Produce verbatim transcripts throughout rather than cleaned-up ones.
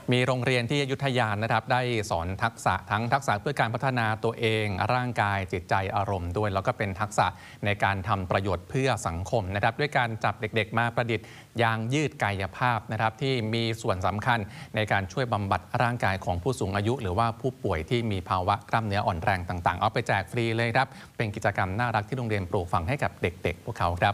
มีโรงเรียนที่อยุธยานะครับได้สอนทักษะทั้งทักษะเพื่อการพัฒนาตัวเองร่างกายจิตใจอารมณ์ด้วยแล้วก็เป็นทักษะในการทำประโยชน์เพื่อสังคมนะครับด้วยการจับเด็กๆมาประดิษฐ์ยางยืดกายภาพนะครับที่มีส่วนสำคัญในการช่วยบำบัดร่างกายของผู้สูงอายุหรือว่าผู้ป่วยที่มีภาวะกล้ามเนื้ออ่อนแรงต่างๆเอาไปแจกฟรีเลยครับเป็นกิจกรรมน่ารักที่โรงเรียนปลูกฝังให้กับเด็กๆพวกเขาครับ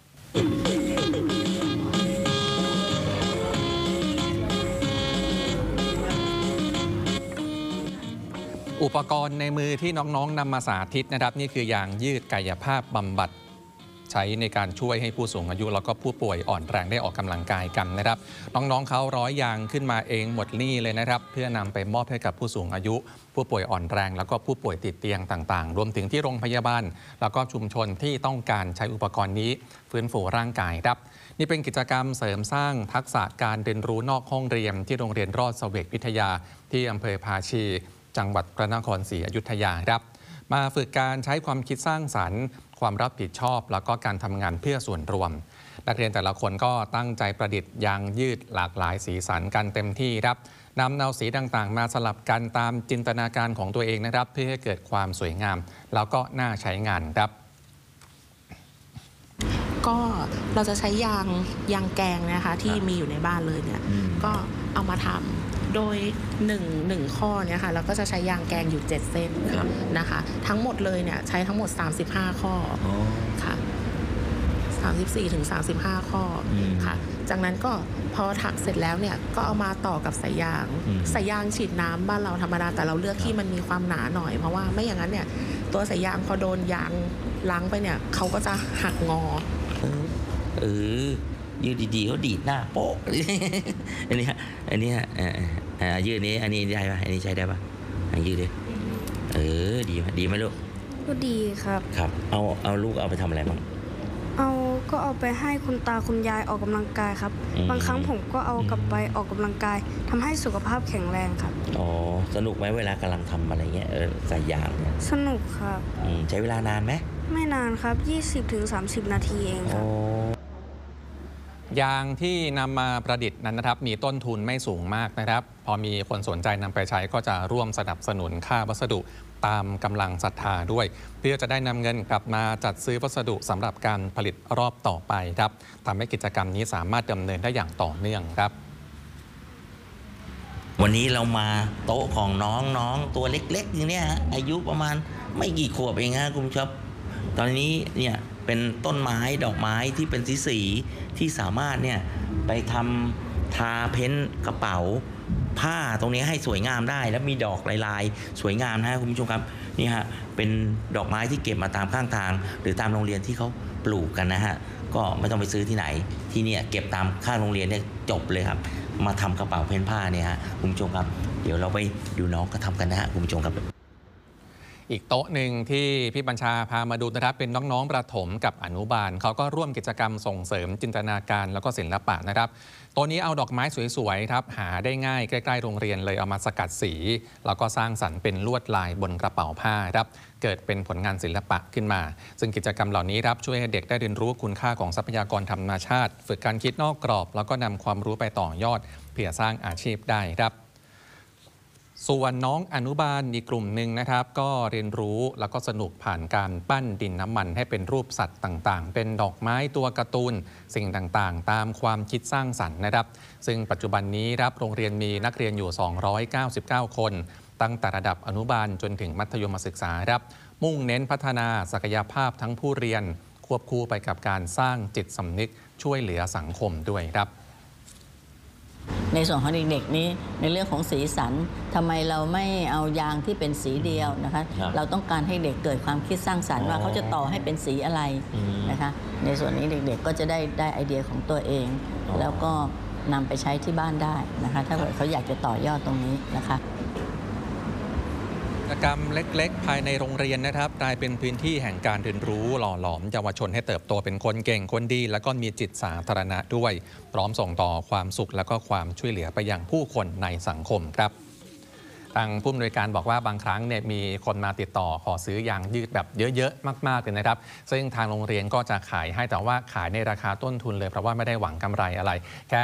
อุปกรณ์ในมือที่น้องๆนำมาสาธิตนะครับนี่คือยางยืดกายภาพบำบัดใช้ในการช่วยให้ผู้สูงอายุแล้วก็ผู้ป่วยอ่อนแรงได้ออกกำลังกายกันนะครับน้องๆเขาร้อยยางขึ้นมาเองหมดนี่เลยนะครับเพื่อนำไปมอบให้กับผู้สูงอายุผู้ป่วยอ่อนแรงแล้วก็ผู้ป่วยติดเตียงต่างๆรวมถึงที่โรงพยาบาลแล้วก็ชุมชนที่ต้องการใช้อุปกรณ์นี้ฟื้นฟูร่างกายครับนี่เป็นกิจกรรมเสริมสร้างทักษะการเรียนรู้นอกห้องเรียนที่โรงเรียนรอดเสวกวิทยาที่อำเภอภาชีจังหวัดพระนครศรีอยุธยาครับมาฝึกการใช้ความคิดสร้างสรรค์ความรับผิดชอบแล้วก็การทำงานเพื่อส่วนรวมนักเรียนแต่ละคนก็ตั้งใจประดิษฐ์ยางยืดหลากหลายสีสันกันเต็มที่ครับนำแนวสีต่างๆมาสลับกันตามจินตนาการของตัวเองนะครับเพื่อให้เกิดความสวยงามแล้วก็น่าใช้งานครับก็เราจะใช้ยางยางแกงนะคะที่มีอยู่ในบ้านเลยเนี่ยก็เอามาทำโดยหนึ่ง หนึ่งข้อเนี่ยค่ะเราก็จะใช้ยางแกงอยู่เจ็ดเส้นนะคะทั้งหมดเลยเนี่ยใช้ทั้งหมดสามสิบห้าข้อค่ะสามสิบสี่ถึงสามสิบห้าข้อค่ะจากนั้นก็พอถักเสร็จแล้วเนี่ยก็เอามาต่อกับสายยางสายยางฉีดน้ำบ้านเราธรรมดาแต่เราเลือกที่มันมีความหนาหน่อยเพราะว่าไม่อย่างนั้นเนี่ยตัวสายยางพอโดนยางล้างไปเนี่ยเขาก็จะหักงอเออยืดดีๆเขาดีดหน้าโป๊ะอันนี้อันนี้อ่ายืดนี้อันนี้ได้ป่ะอันนี้ใช้ได้ป่ะอันยืดดิเออดีไหมดีไหมลูกก็ดีครับครับเอาเอาลูกเอาไปทำอะไรบ้างเอาก็เอาไปให้คุณตาคุณยายออกกำลังกายครับบางครั้งผมก็เอากลับไปออกกำลังกายทำให้สุขภาพแข็งแรงครับอ๋อสนุกไหมเวลากำลังทำอะไรเงี้ยเออใส่ยางเนี่ยสนุกครับใช้เวลานานไหมไม่นานครับ ยี่สิบถึงสามสิบ นาทีเองครับยางที่นำมาประดิษฐ์นั้นนะครับมีต้นทุนไม่สูงมากนะครับพอมีคนสนใจนำไปใช้ก็จะร่วมสนับสนุนค่าวัสดุตามกำลังศรัทธาด้วยเพื่อจะได้นำเงินกลับมาจัดซื้อวัสดุสำหรับการผลิตรอบต่อไปครับทำให้กิจกรรมนี้สามารถดำเนินได้อย่างต่อเนื่องครับวันนี้เรามาโต๊ะของน้องๆตัวเล็กๆอย่างนี้อายุประมาณไม่กี่ขวบเองฮะคุณผู้ชมตอนนี้เนี่ยเป็นต้นไม้ดอกไม้ที่เป็นสีสีที่สามารถเนี่ยไปทำทาเพ้นท์กระเป๋าผ้าตรงนี้ให้สวยงามได้แล้วมีดอกลายๆสวยงามนะคุณผู้ชมครับนี่ฮะเป็นดอกไม้ที่เก็บมาตามข้างทางหรือตามโรงเรียนที่เขาปลูกกันนะฮะก็ไม่ต้องไปซื้อที่ไหนที่เนี่ยเก็บตามข้างโรงเรียนเนี่ยจบเลยครับมาทำกระเป๋าเพ้นท์ผ้าเนี่ยฮะคุณผู้ชมครับเดี๋ยวเราไปดูน้องก็ทำกันนะฮะคุณผู้ชมครับอีกโต๊ะหนึ่งที่พี่บัญชาพามาดูนะครับเป็นน้องๆประถมกับอนุบาลเขาก็ร่วมกิจกรรมส่งเสริมจินตนาการแล้วก็ศิลปะนะครับตัวนี้เอาดอกไม้สวยๆครับหาได้ง่ายใกล้ๆโรงเรียนเลยเอามาสกัดสีแล้วก็สร้างสรรค์เป็นลวดลายบนกระเป๋าผ้าครับเกิดเป็นผลงานศิลปะขึ้นมาซึ่งกิจกรรมเหล่านี้ครับช่วยให้เด็กได้เรียนรู้คุณค่าของทรัพยากรธรรมชาติฝึกการคิดนอกกรอบแล้วก็นำความรู้ไปต่อยอดเพื่อสร้างอาชีพได้ครับส่วนน้องอนุบาลอีกกลุ่มหนึ่งนะครับก็เรียนรู้แล้วก็สนุกผ่านการปั้นดินน้ำมันให้เป็นรูปสัตว์ต่างๆเป็นดอกไม้ตัวการ์ตูนสิ่งต่างๆตามความคิดสร้างสรรค์นะครับซึ่งปัจจุบันนี้ครับโรงเรียนมีนักเรียนอยู่สองร้อยเก้าสิบเก้าคนตั้งแต่ระดับอนุบาลจนถึงมัธยมศึกษาครับมุ่งเน้นพัฒนาศักยภาพทั้งผู้เรียนควบคู่ไปกับการสร้างจิตสำนึกช่วยเหลือสังคมด้วยครับในส่วนของเด็กๆนี้ในเรื่องของสีสันทำไมเราไม่เอายางที่เป็นสีเดียวนะคะเราต้องการให้เด็กเกิดความคิดสร้างสรรค์ว่าเขาจะต่อให้เป็นสีอะไรนะคะในส่วนนี้เด็กๆก็จะได้ได้ไอเดียของตัวเองแล้วก็นำไปใช้ที่บ้านได้นะคะถ้าเกิดเขาอยากจะต่อยอดตรงนี้นะคะกิจกรรมเล็กๆภายในโรงเรียนนะครับกลายเป็นพื้นที่แห่งการเรียนรู้หล่อหลอมเยาวชนให้เติบโตเป็นคนเก่งคนดีแล้วก็มีจิตสาธารณะด้วยพร้อมส่งต่อความสุขและก็ความช่วยเหลือไปยังผู้คนในสังคมครับทางผู้อำนวยการบอกว่าบางครั้งเนี่ยมีคนมาติดต่อขอซื้อยางยืดแบบเยอะๆมากๆเลยนะครับซึ่งทางโรงเรียนก็จะขายให้แต่ว่าขายในราคาต้นทุนเลยเพราะว่าไม่ได้หวังกำไรอะไรแค่